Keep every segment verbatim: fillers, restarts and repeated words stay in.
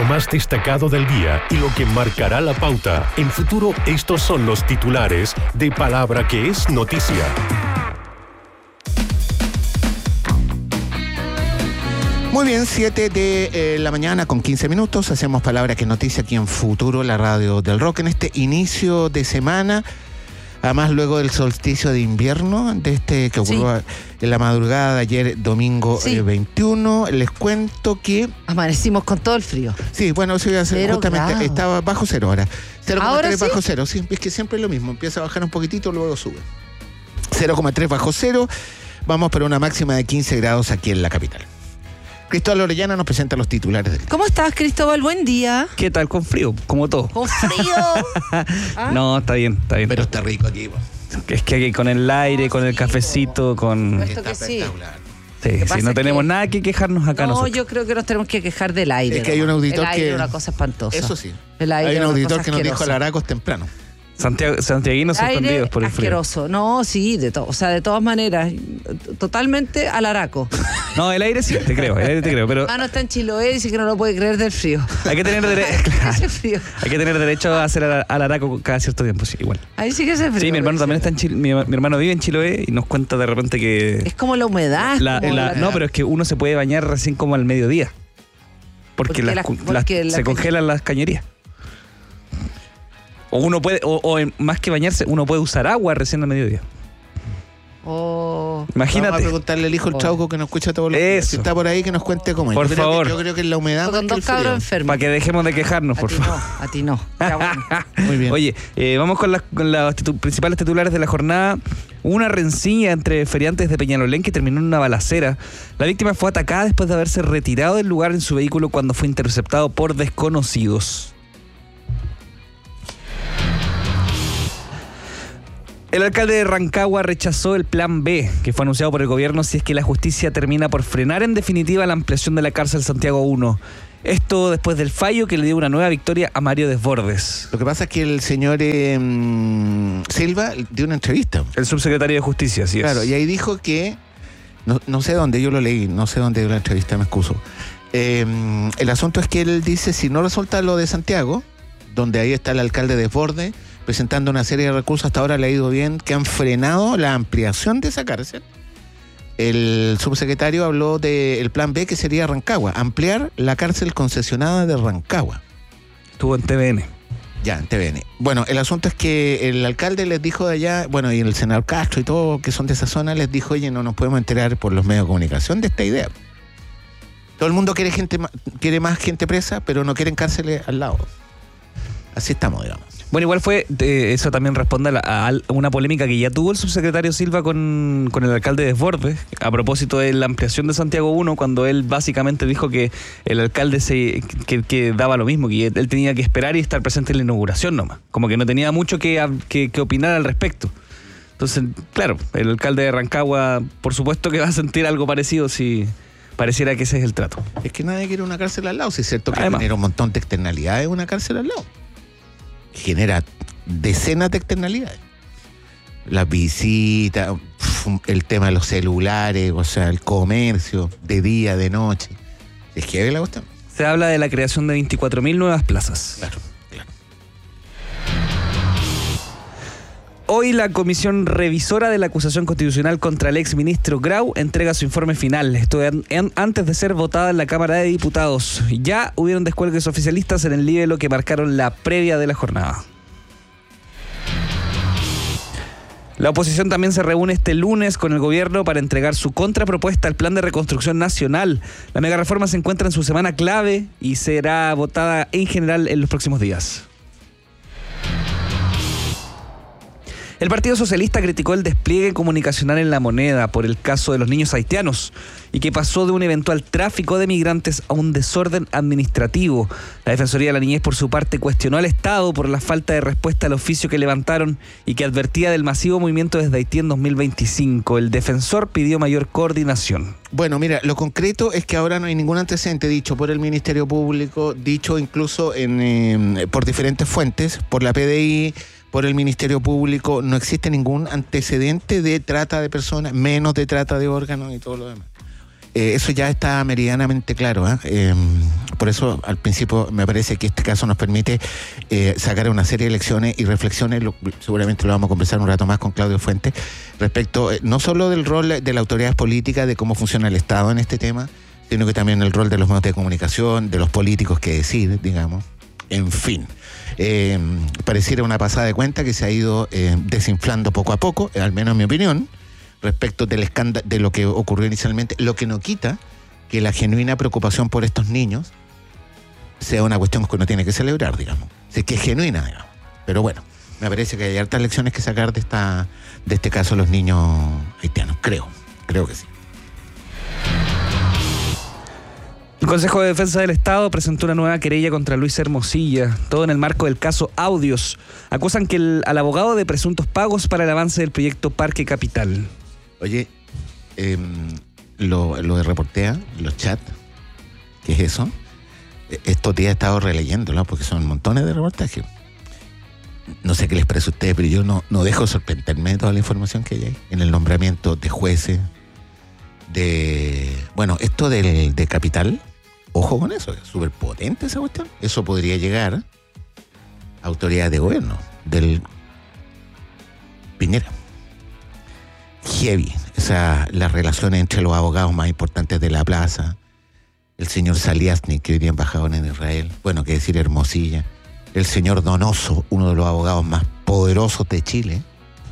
más destacado del día y lo que marcará la pauta. En Futuro, estos son los titulares de Palabra que es noticia. Muy bien, siete de eh, la mañana con quince minutos. Hacemos Palabra que es noticia aquí en Futuro, la radio del rock, en este inicio de semana. Además, luego del solsticio de invierno, de este que ocurrió sí. en la madrugada de ayer, domingo sí. eh, veintiuno, les cuento que... Amanecimos con todo el frío. Sí, bueno, eso iba a ser justamente, grado. Estaba bajo cero ahora. cero coma tres ¿sí? bajo cero, sí, es que siempre es lo mismo, empieza a bajar un poquitito, luego sube. cero coma tres bajo cero, vamos para una máxima de quince grados aquí en la capital. Cristóbal Orellana nos presenta los titulares del día. ¿Cómo estás, Cristóbal? Buen día. ¿Qué tal? Con frío, como todo. ¿Con frío? ¿Ah? No, está bien, está bien. Pero está rico aquí. Pues. Es que aquí con el aire, no, con el sí, cafecito, con... Esto que sí. Sí, sí, no tenemos que... nada que quejarnos acá no, nosotros. No, yo creo que nos tenemos que quejar del aire. Es que hay un auditor el aire que... es una cosa espantosa. Eso sí. El aire hay un auditor que nos asquerosa. dijo Alaracos temprano. Santiago, santiaguinos suspendidos por el frío. Asqueroso. No, sí, de todo. O sea, de todas maneras, totalmente alaraco. No, el aire sí, te creo, el aire te creo, pero... Mano está en Chiloé y dice que no lo puede creer del frío. Hay que tener derecho... Claro, hay que tener derecho a hacer alaraco cada cierto tiempo, sí, igual. Ahí sí que se frío. Sí, mi hermano también está en Chile, mi, mi hermano vive en Chiloé y nos cuenta de repente que... Es como la humedad. La, como la, la... No, pero es que uno se puede bañar recién como al mediodía. Porque, porque, las, la, porque las, la se congelan las cañerías. O uno puede, o, o más que bañarse, uno puede usar agua recién al mediodía. Oh. Imagínate. Vamos a preguntarle al hijo el Trauco que nos escucha todos los días. Si está por ahí, que nos cuente cómo es. Por yo favor. Creo que, yo creo que es la humedad. Con dos cabros enfermos. Para que dejemos de quejarnos, a por favor. No, a ti no. Ya, bueno. Muy bien. Oye, eh, vamos con las, con las titu- principales titulares de la jornada. Una rencilla entre feriantes de Peñalolén que terminó en una balacera. La víctima fue atacada después de haberse retirado del lugar en su vehículo cuando fue interceptado por desconocidos. El alcalde de Rancagua rechazó el plan B que fue anunciado por el gobierno si es que la justicia termina por frenar en definitiva la ampliación de la cárcel Santiago uno. Esto después del fallo que le dio una nueva victoria a Mario Desbordes. Lo que pasa es que el señor eh, Silva dio una entrevista. El subsecretario de Justicia, sí es. Claro, y ahí dijo que, no, no sé dónde, yo lo leí, no sé dónde dio la entrevista, me excuso. Eh, el asunto es que él dice, si no resulta lo de Santiago, donde ahí está el alcalde Desbordes, presentando una serie de recursos, hasta ahora le ha ido bien, que han frenado la ampliación de esa cárcel. El subsecretario habló del plan B, que sería Rancagua, ampliar la cárcel concesionada de Rancagua. Estuvo en T V N. Ya, en T V N. Bueno, el asunto es que el alcalde les dijo de allá, bueno, y el senador Castro y todo, que son de esa zona, les dijo, oye, no nos podemos enterar por los medios de comunicación de esta idea. Todo el mundo quiere gente, quiere más gente presa, pero no quieren cárceles al lado. Así estamos, digamos. Bueno, igual fue, eh, eso también responde a, la, a una polémica que ya tuvo el subsecretario Silva con, con el alcalde Desbordes a propósito de la ampliación de Santiago uno, cuando él básicamente dijo que el alcalde se que, que daba lo mismo, que él tenía que esperar y estar presente en la inauguración nomás, como que no tenía mucho que, que, que opinar al respecto. Entonces, claro, el alcalde de Rancagua por supuesto que va a sentir algo parecido si pareciera que ese es el trato. Es que nadie quiere una cárcel al lado, si es cierto que Además, genera un montón de externalidades una cárcel al lado. Genera decenas de externalidades. Las visitas, el tema de los celulares, o sea, el comercio, de día, de noche. Es que la cuestión. Se habla de la creación de veinticuatro mil nuevas plazas. Claro, claro. Hoy la comisión revisora de la acusación constitucional contra el exministro Grau entrega su informe final. Esto en, en, antes de ser votada en la Cámara de Diputados. Ya hubieron descuelgues oficialistas en el libelo que marcaron la previa de la jornada. La oposición también se reúne este lunes con el gobierno para entregar su contrapropuesta al Plan de Reconstrucción Nacional. La megareforma se encuentra en su semana clave y será votada en general en los próximos días. El Partido Socialista criticó el despliegue comunicacional en La Moneda por el caso de los niños haitianos y que pasó de un eventual tráfico de migrantes a un desorden administrativo. La Defensoría de la Niñez, por su parte, cuestionó al Estado por la falta de respuesta al oficio que levantaron y que advertía del masivo movimiento desde Haití en dos mil veinticinco. El defensor pidió mayor coordinación. Bueno, mira, lo concreto es que ahora no hay ningún antecedente dicho por el Ministerio Público, dicho incluso en, eh, por diferentes fuentes, por la P D I, por el Ministerio Público. No existe ningún antecedente de trata de personas, menos de trata de órganos y todo lo demás. Eh, eso ya está meridianamente claro. ¿eh? Eh, por eso, al principio, me parece que este caso nos permite eh, sacar una serie de lecciones y reflexiones. Lo, seguramente lo vamos a conversar un rato más con Claudio Fuentes, respecto eh, no solo del rol de las autoridades políticas, de cómo funciona el Estado en este tema, sino que también el rol de los medios de comunicación, de los políticos que deciden, digamos. En fin, eh, pareciera una pasada de cuenta que se ha ido eh, desinflando poco a poco, al menos en mi opinión, respecto del escándalo, de lo que ocurrió inicialmente, lo que no quita que la genuina preocupación por estos niños sea una cuestión que uno tiene que celebrar, digamos. Si es que es genuina, digamos. Pero bueno, me parece que hay hartas lecciones que sacar de esta de este caso de los niños haitianos, creo, creo que sí. El Consejo de Defensa del Estado presentó una nueva querella contra Luis Hermosilla, todo en el marco del caso Audios. Acusan que el, al abogado de presuntos pagos para el avance del proyecto Parque Capital. Oye, eh, lo, lo de Reportea, los chats, ¿qué es eso? Estos días he estado releyéndolo porque son montones de reportajes. No sé qué les parece a ustedes, pero yo no, no dejo de sorprenderme de toda la información que hay ahí. En el nombramiento de jueces, de... Bueno, esto del, de Capital, ojo con eso, es súper potente esa cuestión. Eso podría llegar a autoridades de gobierno, del Piñera. Heavy, o sea, las relaciones entre los abogados más importantes de la plaza, el señor Saliasnik, que hoy día embajador en Israel, bueno, que decir Hermosilla, el señor Donoso, uno de los abogados más poderosos de Chile,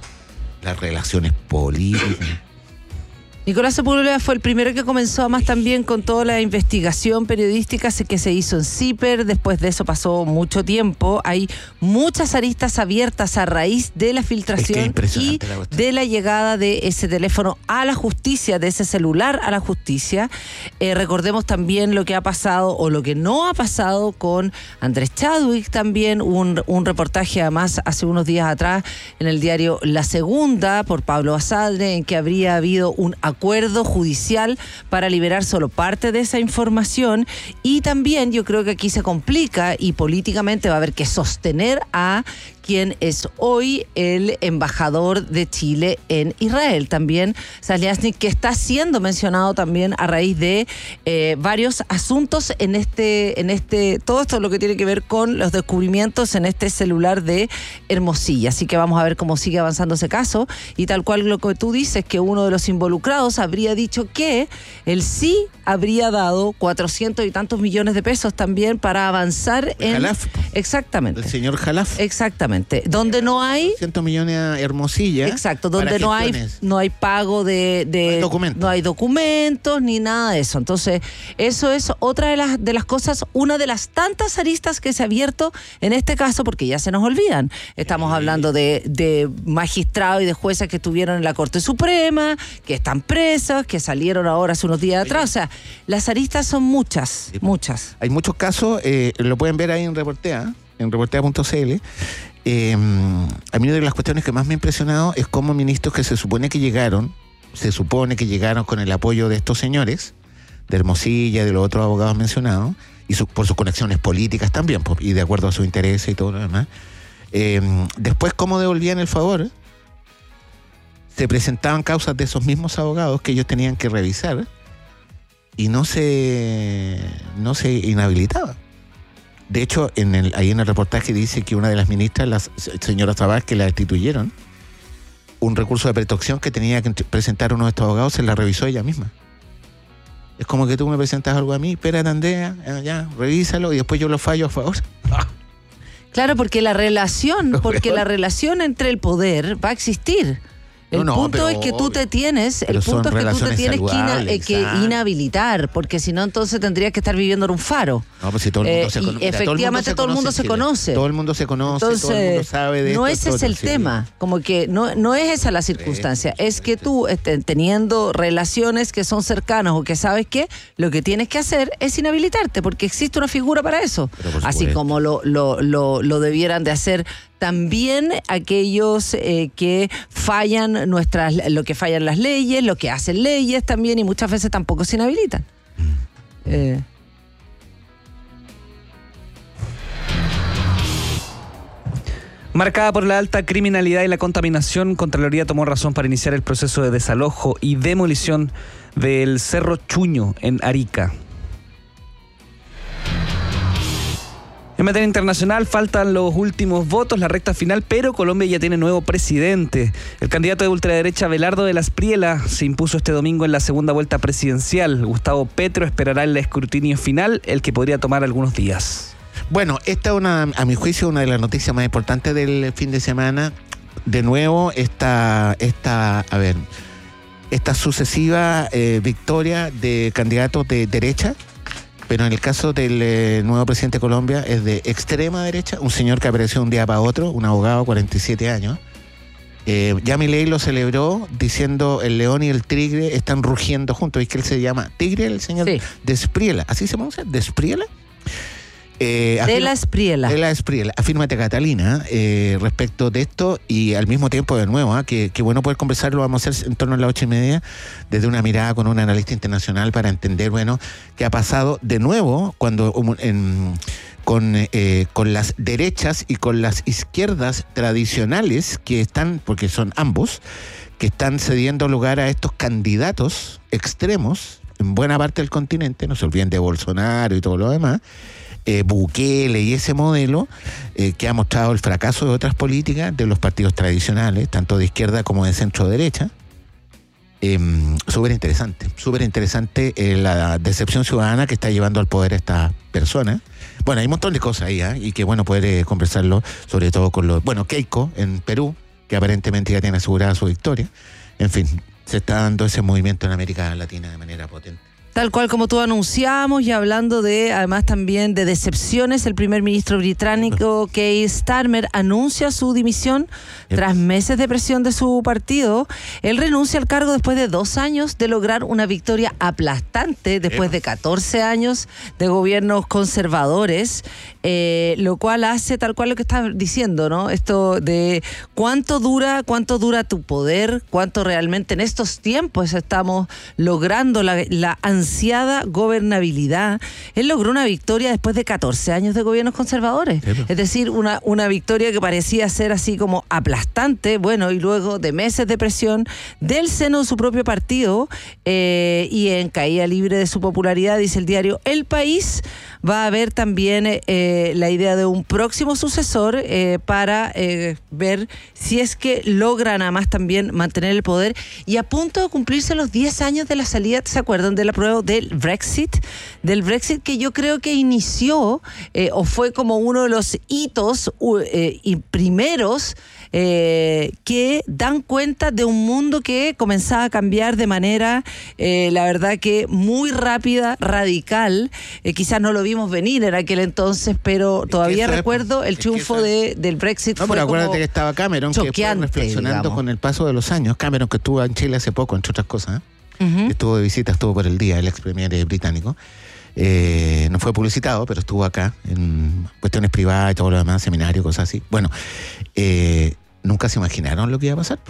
las relaciones políticas. Nicolás Sepúlveda fue el primero que comenzó más también con toda la investigación periodística que se hizo en CIPER. Después de eso pasó mucho tiempo. Hay muchas aristas abiertas a raíz de la filtración es que y la de la llegada de ese teléfono a la justicia, de ese celular a la justicia. Eh, recordemos también lo que ha pasado o lo que no ha pasado con Andrés Chadwick también. Un, un reportaje además hace unos días atrás en el diario La Segunda por Pablo Basadre, en que habría habido un acuerdo acuerdo judicial para liberar solo parte de esa información. Y también yo creo que aquí se complica y políticamente va a haber que sostener a quien es hoy el embajador de Chile en Israel. También Saliasnik, que está siendo mencionado también a raíz de eh, varios asuntos en este, en este, todo esto lo que tiene que ver con los descubrimientos en este celular de Hermosilla. Así que vamos a ver cómo sigue avanzando ese caso. Y tal cual lo que tú dices, que uno de los involucrados habría dicho que él sí habría dado cuatrocientos y tantos millones de pesos también para avanzar en... Jalaf. Exactamente. El señor Jalaf. Exactamente. Donde no hay... cientos millones a Hermosilla. Exacto, donde no hay, no hay pago de... de no hay documentos. No hay documentos ni nada de eso. Entonces, eso es otra de las, de las cosas, una de las tantas aristas que se ha abierto en este caso, porque ya se nos olvidan. Estamos sí. hablando de, de magistrados y de jueces que estuvieron en la Corte Suprema, que están presos, que salieron ahora hace unos días sí. atrás. O sea, las aristas son muchas, sí. muchas. Hay muchos casos, eh, lo pueden ver ahí en Reportea, en reportea punto c l. Eh, a mí una de las cuestiones que más me ha impresionado es cómo ministros que se supone que llegaron, se supone que llegaron con el apoyo de estos señores, de Hermosilla y de los otros abogados mencionados, y su, por sus conexiones políticas también, pues, y de acuerdo a su interés y todo lo demás, eh, después cómo devolvían el favor, se presentaban causas de esos mismos abogados que ellos tenían que revisar y no se, no se inhabilitaban. De hecho, en el, ahí en el reportaje dice que una de las ministras, la señora Tabás, que la destituyeron, un recurso de protección que tenía que presentar uno de estos abogados, se la revisó ella misma. Es como que tú me presentas algo a mí, espérate, Andrea, ya, revísalo y después yo lo fallo a favor. Claro, porque la relación, porque la relación entre el poder va a existir. El no, no, punto pero, es que tú te tienes, el punto es que tú te tienes que, ina, eh, que inhabilitar, porque si no entonces tendrías que estar viviendo en un faro. No, pues si todo el mundo eh, se conoce. Efectivamente todo el mundo se conoce. Todo el mundo se conoce, entonces, todo el mundo sabe de no esto. ese es el sí. tema, como que no, no es esa la circunstancia, sí, es que tú este, teniendo relaciones que son cercanas o que sabes que lo que tienes que hacer es inhabilitarte, porque existe una figura para eso. Así como lo, lo, lo, lo debieran de hacer también aquellos eh, que fallan nuestras, lo que fallan las leyes, lo que hacen leyes también, y muchas veces tampoco se inhabilitan. Eh. Marcada por la alta criminalidad y la contaminación, Contraloría tomó razón para iniciar el proceso de desalojo y demolición del Cerro Chuño en Arica. En materia internacional faltan los últimos votos, la recta final, pero Colombia ya tiene nuevo presidente. El candidato de ultraderecha Abelardo de la Espriella se impuso este domingo en la segunda vuelta presidencial. Gustavo Petro esperará el escrutinio final, el que podría tomar algunos días. Bueno, esta es una, a mi juicio, una de las noticias más importantes del fin de semana. De nuevo, esta, esta a ver, esta sucesiva eh, victoria de candidatos de derecha. Pero en el caso del eh, nuevo presidente de Colombia es de extrema derecha, un señor que apareció un día para otro, un abogado, cuarenta y siete años. Eh, ya Milei lo celebró diciendo el león y el tigre están rugiendo juntos. ¿Es que él se llama Tigre, el señor? Sí. De Espriella? ¿Así se pronuncia? ¿De Espriella? Eh, de la Espriella. De la Espriella. Afírmate, Catalina, eh, respecto de esto y al mismo tiempo de nuevo, ¿eh? que, que bueno poder conversarlo, vamos a hacer en torno a las ocho y media, desde una mirada con un analista internacional para entender, bueno, qué ha pasado de nuevo cuando en, con, eh, con las derechas y con las izquierdas tradicionales que están, porque son ambos, que están cediendo lugar a estos candidatos extremos en buena parte del continente, no se olviden de Bolsonaro y todo lo demás. Eh, Bukele y ese modelo eh, que ha mostrado el fracaso de otras políticas de los partidos tradicionales, tanto de izquierda como de centro derecha. Eh, súper interesante, súper interesante eh, la decepción ciudadana que está llevando al poder esta persona. Bueno, hay un montón de cosas ahí, ¿eh? Y que bueno poder eh, conversarlo, sobre todo con los, bueno, Keiko en Perú, que aparentemente ya tiene asegurada su victoria. En fin, se está dando ese movimiento en América Latina de manera potente. Tal cual como tú anunciamos, y hablando de, además también de decepciones, el primer ministro británico Keir Starmer anuncia su dimisión tras meses de presión de su partido. Él renuncia al cargo después de dos años de lograr una victoria aplastante, después de catorce años de gobiernos conservadores, eh, lo cual hace tal cual lo que estás diciendo, ¿no? Esto de cuánto dura, cuánto dura tu poder, cuánto realmente en estos tiempos estamos logrando la, la ansiedad ansiada gobernabilidad. Él logró una victoria después de catorce años de gobiernos conservadores. Sí, es decir, una, una victoria que parecía ser así como aplastante, bueno, y luego de meses de presión del seno de su propio partido eh, y en caída libre de su popularidad, dice el diario El País, va a haber también eh, la idea de un próximo sucesor eh, para eh, ver si es que logran además también mantener el poder, y a punto de cumplirse los diez años de la salida, ¿se acuerdan de la prueba del Brexit? Del Brexit que yo creo que inició eh, o fue como uno de los hitos eh, y primeros Eh, que dan cuenta de un mundo que comenzaba a cambiar de manera, eh, la verdad que muy rápida, radical. Eh, quizás no lo vimos venir en aquel entonces, pero es todavía recuerdo el triunfo de, del Brexit. No, fue pero acuérdate como que estaba Cameron, que fue reflexionando digamos. con el paso de los años. Cameron, que estuvo en Chile hace poco, entre otras cosas, ¿eh? Uh-huh. Estuvo de visita, estuvo por el día, el ex premier británico. Eh, no fue publicitado, pero estuvo acá en cuestiones privadas y todo lo demás, seminario, cosas así. Bueno, eh, nunca se imaginaron lo que iba a pasar.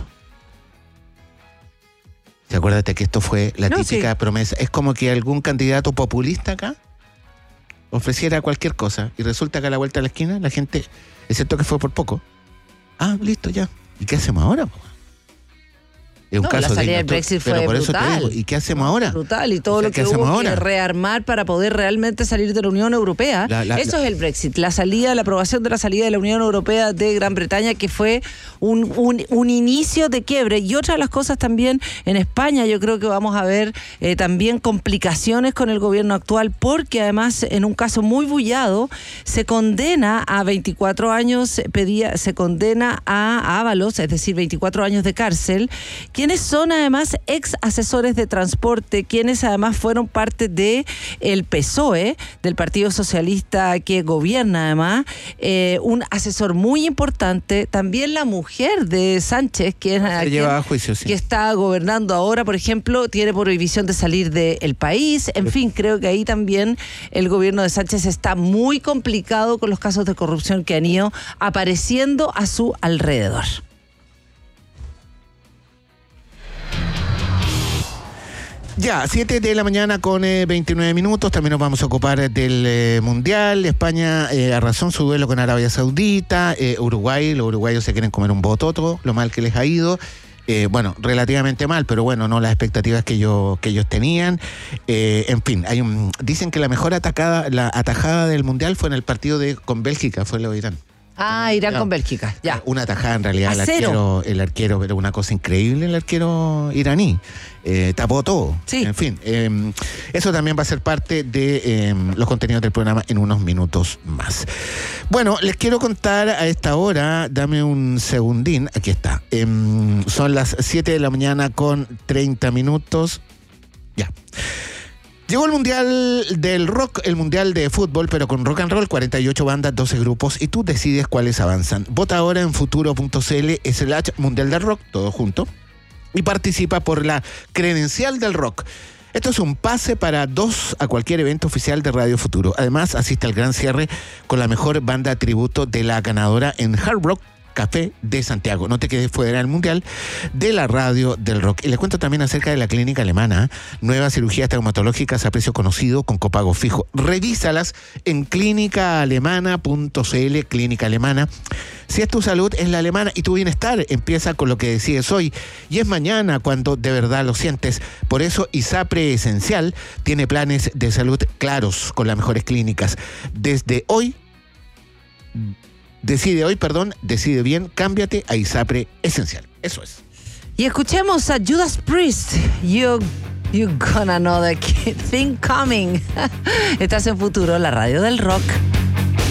¿Se acuérdate que esto fue la no, típica sí. promesa? Es como que algún candidato populista acá ofreciera cualquier cosa y resulta que a la vuelta de la esquina la gente, excepto que fue por poco, ah, listo, ya. ¿Y qué hacemos ahora? Es un no, caso la salida de del Brexit fue por brutal. Eso te digo, ¿y qué hacemos ahora? Brutal, y todo o sea, lo que hubo ahora? que rearmar para poder realmente salir de la Unión Europea. La, la, Eso la, es el Brexit, la salida, la aprobación de la salida de la Unión Europea de Gran Bretaña, que fue un, un, un inicio de quiebre. Y otra de las cosas también en España, yo creo que vamos a ver eh, también complicaciones con el gobierno actual, porque además en un caso muy bullado se condena a veinticuatro años, pedía, se condena a Ábalos, es decir, veinticuatro años de cárcel, quienes son además ex asesores de transporte, quienes además fueron parte de el P S O E, del Partido Socialista que gobierna además, eh, un asesor muy importante, también la mujer de Sánchez, que, es, se lleva a juicio, sí. que está gobernando ahora, por ejemplo, tiene prohibición de salir del país, en fin, creo que ahí también el gobierno de Sánchez está muy complicado con los casos de corrupción que han ido apareciendo a su alrededor. Ya, siete de la mañana con eh, veintinueve minutos. También nos vamos a ocupar del eh, Mundial. España eh, arrasó su duelo con Arabia Saudita. Eh, Uruguay, los uruguayos se quieren comer un bototo, lo mal que les ha ido. Eh, bueno, relativamente mal, pero bueno, no las expectativas que ellos, que ellos tenían. Eh, en fin, hay un, dicen que la mejor atacada, la atajada del Mundial fue en el partido de con Bélgica, fue lo de Irán. Ah, Irán No. con Bélgica, ya. Una tajada en realidad, el A cero. arquero, el arquero, pero una cosa increíble el arquero iraní. Eh, tapó todo. Sí. En fin, eh, eso también va a ser parte de eh, los contenidos del programa en unos minutos más. Bueno, les quiero contar a esta hora, dame un segundín, aquí está. Eh, son las siete de la mañana con treinta minutos. Ya. Llegó el Mundial del Rock, el Mundial de Fútbol, pero con rock and roll, cuarenta y ocho bandas, doce grupos, y tú decides cuáles avanzan. Vota ahora en futuro.cl slash Mundial del Rock, todo junto, y participa por la credencial del rock. Esto es un pase para dos a cualquier evento oficial de Radio Futuro. Además, asiste al gran cierre con la mejor banda tributo de la ganadora en Hard Rock Café de Santiago. No te quedes fuera del Mundial de la Radio del Rock. Y les cuento también acerca de la clínica alemana. Nuevas cirugías traumatológicas a precio conocido con copago fijo. Revísalas en clínica alemana punto c l, Clínica Alemana. Si es tu salud, es la alemana, y tu bienestar empieza con lo que decides hoy. Y es mañana cuando de verdad lo sientes. Por eso ISAPRE Esencial tiene planes de salud claros con las mejores clínicas. Desde hoy... Decide hoy, perdón, decide bien, cámbiate a ISAPRE Esencial. Eso es. Y escuchemos a Judas Priest. You, you gonna know the thing coming. Estás en Futuro, la radio del rock.